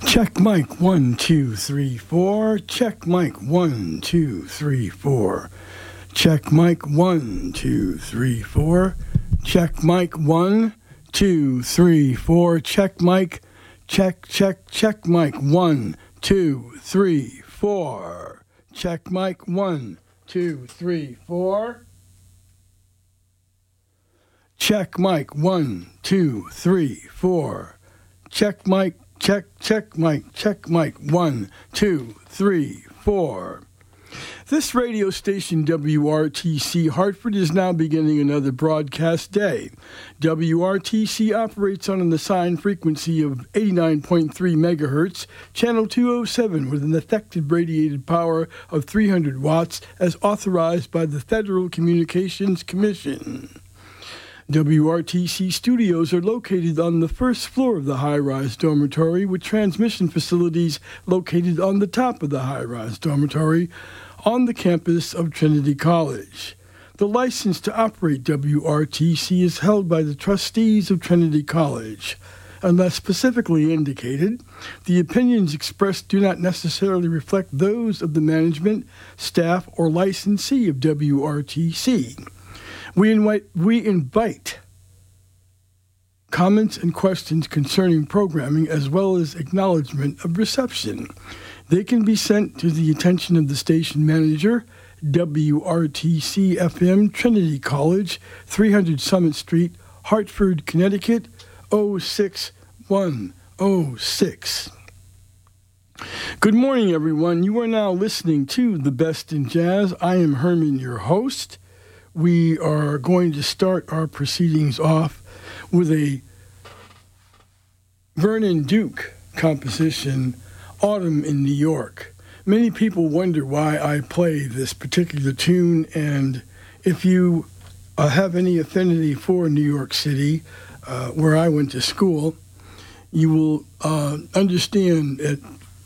Check mic 1, 2, 3, 4. Check mic 1, 2, 3, 4. Check mic 1, 2, 3, 4. Check mic 1, 2, 3, 4. Check mic. Check mic 1, 2, 3, 4. Check mic 1, 2, 3, 4. Check mic 1, 2, 3, 4. Check mic. Check mic 1, 2, 3, 4. This radio station, WRTC Hartford, is now beginning another broadcast day. WRTC operates on an assigned frequency of 89.3 megahertz, channel 207, with an effective radiated power of 300 watts as authorized by the Federal Communications Commission. WRTC studios are located on the first floor of the high-rise dormitory, with transmission facilities located on the top of the high-rise dormitory on the campus of Trinity College. The license to operate WRTC is held by the trustees of Trinity College. Unless specifically indicated, the opinions expressed do not necessarily reflect those of the management, staff, or licensee of WRTC. We invite comments and questions concerning programming as well as acknowledgement of reception. They can be sent to the attention of the station manager, WRTC FM, Trinity College, 300 Summit Street, Hartford, Connecticut, 06106. Good morning, everyone. You are now listening to The Best in Jazz. I am Herman, your host. We are going to start our proceedings off with a Vernon Duke composition, Autumn in New York. Many people wonder why I play this particular tune, and if you have any affinity for New York City, where I went to school, you will understand that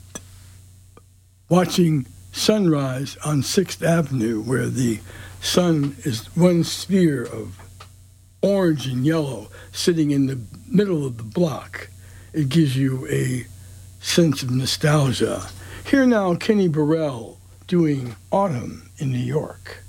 watching sunrise on 6th Avenue, where the sun is one sphere of orange and yellow sitting in the middle of the block. It gives you a sense of nostalgia. Here now, Kenny Burrell doing Autumn in New York.